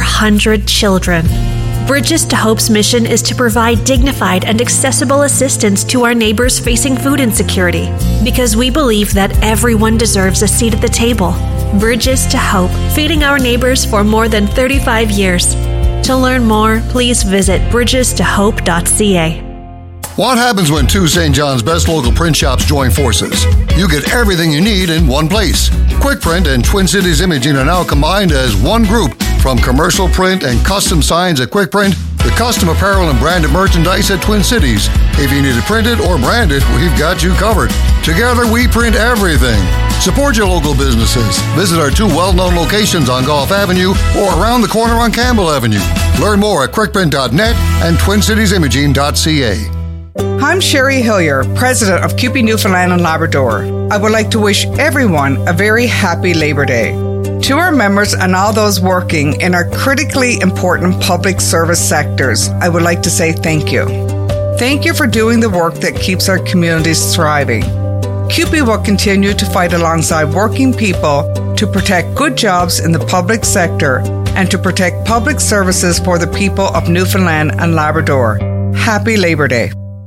400 children. Bridges to Hope's mission is to provide dignified and accessible assistance to our neighbors facing food insecurity, because we believe that everyone deserves a seat at the table. Bridges to Hope, feeding our neighbors for more than 35 years. To learn more, please visit bridgestohope.ca. What happens when 2 St. John's best local print shops join forces? You get everything you need in one place. Quick Print and Twin Cities Imaging are now combined as one group. From commercial print and custom signs at Quick Print to custom apparel and branded merchandise at Twin Cities. If you need it printed or branded, we've got you covered. Together, we print everything. Support your local businesses. Visit our 2 well-known locations on Gulf Avenue or around the corner on Campbell Avenue. Learn more at quickprint.net and twincitiesimaging.ca. I'm Sherry Hillier, President of CUPE Newfoundland and Labrador. I would like to wish everyone a very happy Labor Day. To our members and all those working in our critically important public service sectors, I would like to say thank you. Thank you for doing the work that keeps our communities thriving. CUPE will continue to fight alongside working people to protect good jobs in the public sector and to protect public services for the people of Newfoundland and Labrador. Happy Labor Day.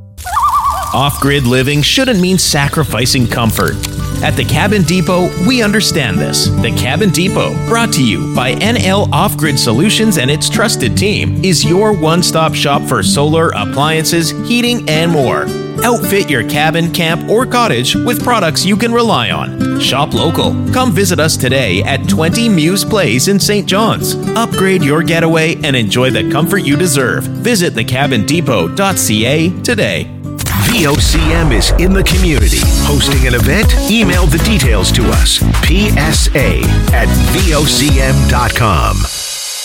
Off-grid living shouldn't mean sacrificing comfort. At the Cabin Depot, we understand this. The Cabin Depot, brought to you by NL Off-Grid Solutions and its trusted team, is your one-stop shop for solar, appliances, heating, and more. Outfit your cabin, camp, or cottage with products you can rely on. Shop local. Come visit us today at 20 Muse Place in St. John's. Upgrade your getaway and enjoy the comfort you deserve. Visit thecabindepot.ca today. VOCM is in the community. Hosting an event? Email the details to us. PSA@VOCM.com.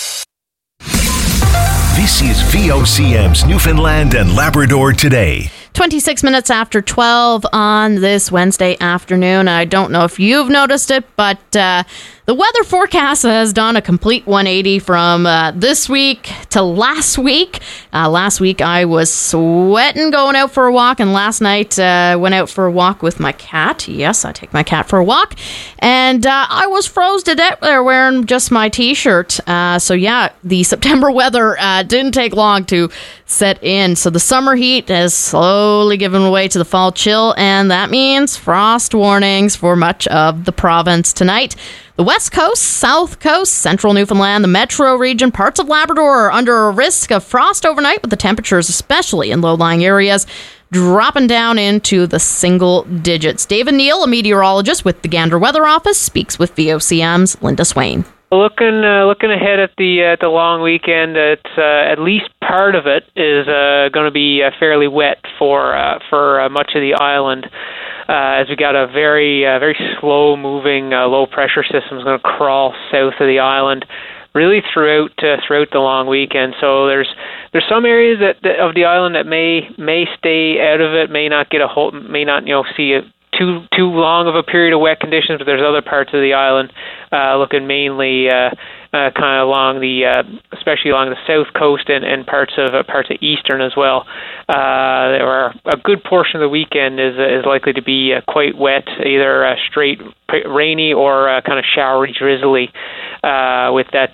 This is VOCM's Newfoundland and Labrador Today. 26 minutes after 12 on this Wednesday afternoon. I don't know if you've noticed it, but the weather forecast has done a complete 180 from this week to last week. Last week I was sweating going out for a walk, and last night went out for a walk with my cat. Yes, I take my cat for a walk, and I was froze to death there wearing just my t-shirt. So yeah, the September weather didn't take long to set in. So the summer heat has slowly given way to the fall chill, and that means frost warnings for much of the province tonight. The West Coast, South Coast, Central Newfoundland, the Metro region, parts of Labrador are under a risk of frost overnight, with the temperatures, especially in low-lying areas, dropping down into the single digits. David Neal, a meteorologist with the Gander Weather Office, speaks with VOCM's Linda Swain. Looking ahead at the long weekend, it's at least part of it is going to be fairly wet for much of the island, as we got a very slow-moving low-pressure system is going to crawl south of the island, really throughout the long weekend. So there's some areas that of the island that may stay out of it, may not see it too long of a period of wet conditions, but there's other parts of the island looking mainly kind of along especially along the south coast and parts of eastern as well. There are a good portion of the weekend is likely to be quite wet, either straight rainy or kind of showery, drizzly with that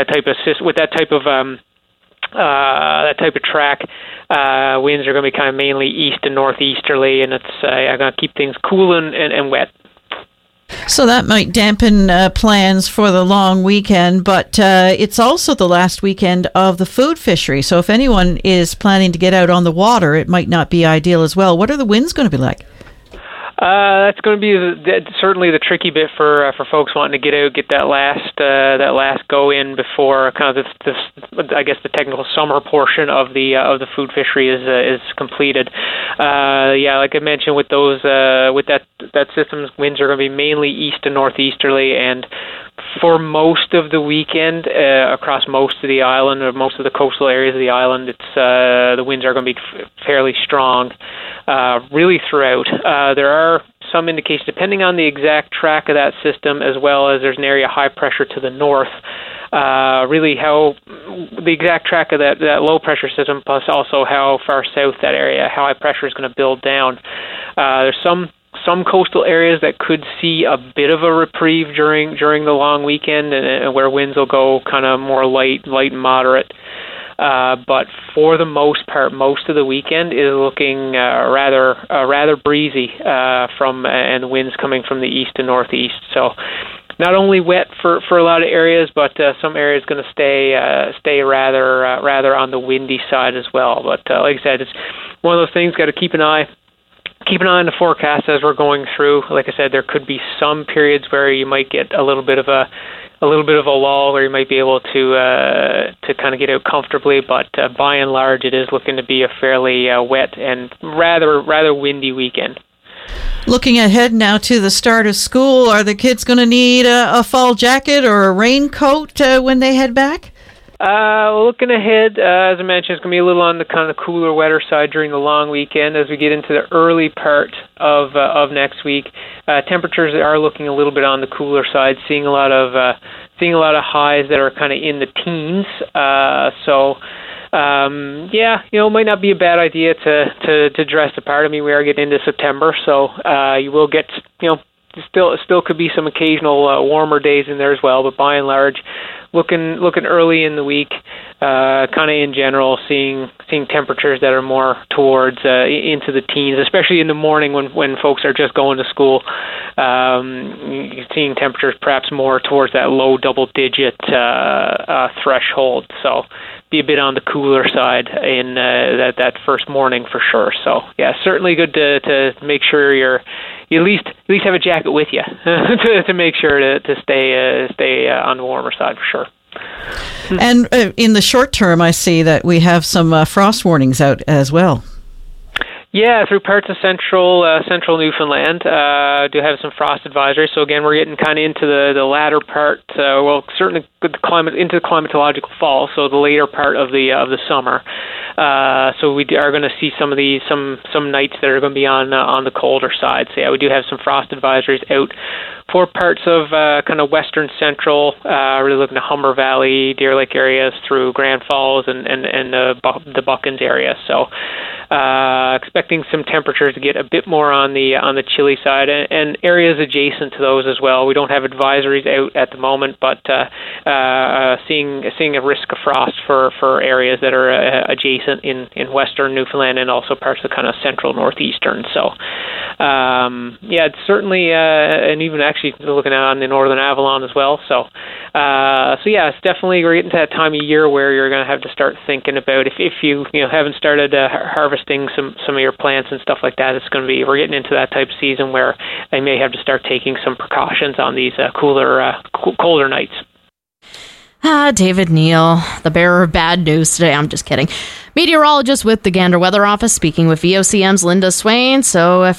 type of track. Winds are going to be kind of mainly east and northeasterly, and it's going to keep things cool and wet. So that might dampen plans for the long weekend, but it's also the last weekend of the food fishery. So if anyone is planning to get out on the water, it might not be ideal as well. What are the winds going to be like? That's going to be certainly the tricky bit for folks wanting to get out, get that last go in before kind of this I guess the technical summer portion of the food fishery is completed. Like I mentioned, with those with that system's winds are going to be mainly east and northeasterly, and for most of the weekend across most of the island or most of the coastal areas of the island, it's the winds are going to be fairly strong. Really throughout. There are some indications, depending on the exact track of that system, as well as there's an area of high pressure to the north. Really how the exact track of that low pressure system, plus also how far south that area, how high pressure is going to build down. There's some coastal areas that could see a bit of a reprieve during the long weekend, and where winds will go kind of more light and moderate. But for the most part, most of the weekend is looking rather breezy and the winds coming from the east and northeast. So not only wet for a lot of areas, but some areas going to stay rather on the windy side as well. But like I said, it's one of those things. Got to keep an eye on the forecast as we're going through. Like I said, there could be some periods where you might get a little bit of a lull, where you might be able to kind of get out comfortably, but by and large, it is looking to be a fairly wet and rather windy weekend. Looking ahead now to the start of school, are the kids going to need a fall jacket or a raincoat when they head back? Looking ahead, as I mentioned, it's going to be a little on the kind of cooler, wetter side during the long weekend. As we get into the early part of next week, temperatures are looking a little bit on the cooler side, seeing a lot of highs that are kind of in the teens. It might not be a bad idea to dress the part. I mean, we are getting into September, so you will get, still could be some occasional warmer days in there as well, but by and large, looking early in the week, kind of in general, seeing temperatures that are more towards into the teens, especially in the morning when folks are just going to school. Seeing temperatures perhaps more towards that low double-digit threshold. So be a bit on the cooler side in that first morning for sure. So yeah, certainly good to make sure you at least have a jacket with you to make sure to stay on the warmer side for sure. And in the short term, I see that we have some frost warnings out as well. Yeah, through parts of central Newfoundland, do have some frost advisories. So again, we're getting kind of into the latter part. Certainly into the climatological fall. So the later part of the summer. So we are going to see some of these some nights that are going to be on the colder side. So yeah, we do have some frost advisories out for parts of kind of western central, really looking at Humber Valley, Deer Lake areas through Grand Falls and the Buckens area. So expecting some temperatures to get a bit more on the chilly side and areas adjacent to those as well. We don't have advisories out at the moment, but seeing a risk of frost for areas that are adjacent in western Newfoundland and also parts of kind of central northeastern. So it's certainly and even actually looking on the northern Avalon as well. So it's definitely we're getting to that time of year where you're going to have to start thinking about if you haven't started harvesting some of your plants and stuff like that. We're getting into that type of season where they may have to start taking some precautions on these colder nights. David Neal, the bearer of bad news today. I'm just kidding. Meteorologist with the Gander Weather Office, speaking with VOCM's Linda Swain. So if